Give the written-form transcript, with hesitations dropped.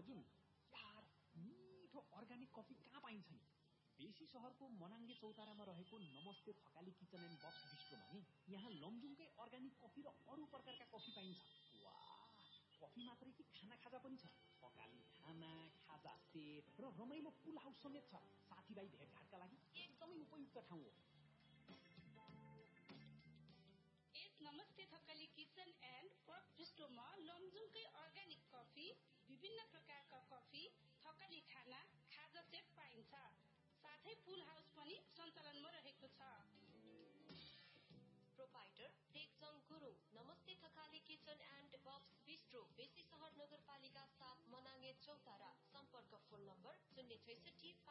अर्जुन यार मिठो organic coffee कहाँ पाइन्छ नि? बेसी शहरको मनाङ्गे चौतारामा रहेको नमस्ते थकाली किचन एन्ड बक्स बिस्ट्रोमा नि यहाँ लमजुङकै अर्गानिक कफी र अरू प्रकारका कफी पाइन्छ। वाह, कफी मात्रै कि खाना खाजा पनि छ। थकाली खाना, खाजा सेट र रमाइलो पुल हाउस समेत छ। साथीभाइ भेटघाटका लागि एकदमै उपयुक्त ठाउँ हो। नमस्ते Thakali kitchen and box बिस्ट्रोमा लमजुङकै organic coffee, विभिन्न प्रकारका कफी, थकाली खाना, खाजा सेट पाइन्छ। साथै पुल हाउस पनि सञ्चालनमा रहेको छ। प्रोपाइटर टेक्जङ गुरुङ। नमस्ते Thakali kitchen and box bistro, बेसी शहर नगरपालिका 7 मनाङे चौतारा। सम्पर्क फोन नम्बर 066